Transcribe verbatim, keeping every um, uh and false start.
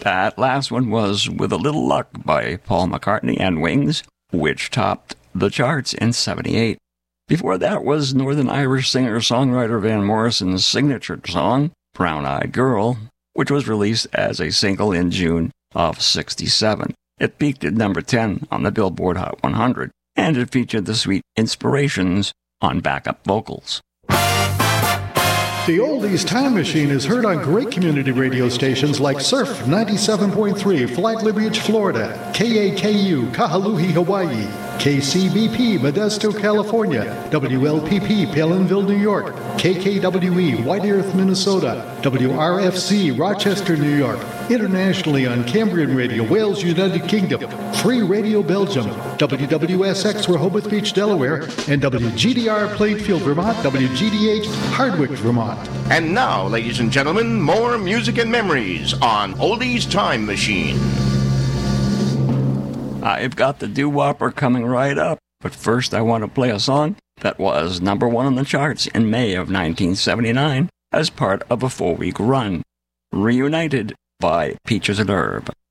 That last one was With a Little Luck by Paul McCartney and Wings, which topped the charts in seventy-eight. Before that was Northern Irish singer-songwriter Van Morrison's signature song, Brown Eyed Girl, which was released as a single in June of sixty-seven. It peaked at number ten on the Billboard Hot one hundred, and it featured the sweet Inspirations on backup vocals. The Oldies Time Machine is heard on great community radio stations like Surf ninety-seven point three, Flagler Beach, Florida, K A K U, Kahului, Hawaii, K C B P, Modesto, California, W L P P, Palinville, New York, K K W E, White Earth, Minnesota, W R F C, Rochester, New York, internationally on Cambrian Radio, Wales, United Kingdom, Free Radio Belgium, W W S X Rehoboth Beach, Delaware, and W G D R Plainfield, Vermont, W G D H Hardwick, Vermont. And now, ladies and gentlemen, more music and memories on Oldies Time Machine. I've got the doo-wopper coming right up, but first I want to play a song that was number one on the charts in May of nineteen seventy-nine as part of a four-week run. Reunited by Peaches and Herb.